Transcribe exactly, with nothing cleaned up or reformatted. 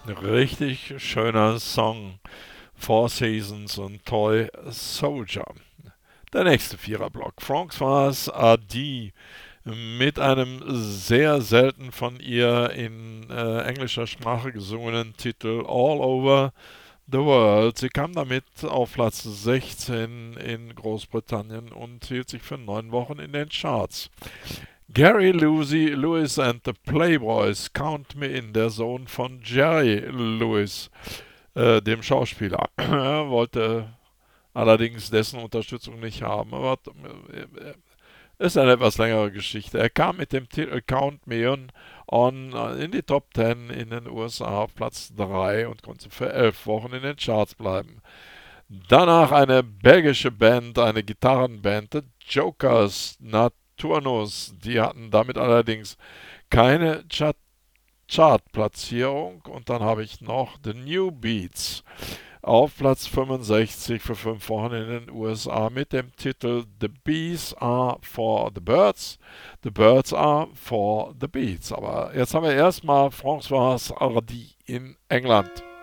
Richtig schöner Song. Four Seasons und Toy Soldier. Der nächste Viererblock. Françoise Hardy mit einem sehr selten von ihr in äh, englischer Sprache gesungenen Titel All Over the World. Sie kam damit auf Platz sechzehn in Großbritannien und hielt sich für neun Wochen in den Charts. Gary Lucy Lewis and the Playboys, Count Me In, der Sohn von Jerry Lewis, äh, dem Schauspieler. Er wollte allerdings dessen Unterstützung nicht haben. Aber äh, ist eine etwas längere Geschichte. Er kam mit dem Titel Count Me In on in die Top zehn in den U S A auf Platz drei und konnte für elf Wochen in den Charts bleiben. Danach eine belgische Band, eine Gitarrenband, The Jokers Naturnus. Die hatten damit allerdings keine Chart Chartplatzierung. Und dann habe ich noch The New Beats auf Platz fünfundsechzig für fünf Wochen in den U S A mit dem Titel The Bees Are for the Birds, The Birds Are for the Bees. Aber jetzt haben wir erstmal Françoise Hardy in England.